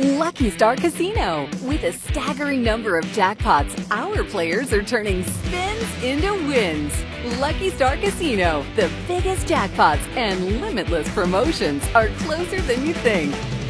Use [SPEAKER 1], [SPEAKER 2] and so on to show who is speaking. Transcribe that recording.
[SPEAKER 1] Lucky Star Casino. With a staggering number of jackpots, our players are turning spins into wins. Lucky Star Casino, the biggest jackpots and limitless promotions are closer than you think.